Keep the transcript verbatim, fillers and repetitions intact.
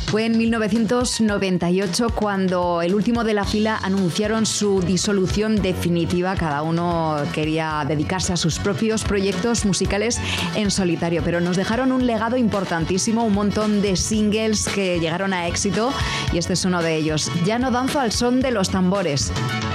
Fue en mil novecientos noventa y ocho cuando el último de la fila anunciaron su disolución definitiva. Cada uno quería dedicarse a sus propios proyectos musicales en solitario, pero nos dejaron un legado importantísimo, un montón de singles que llegaron a éxito y este es uno de ellos. Ya no danzo al son de los tambores.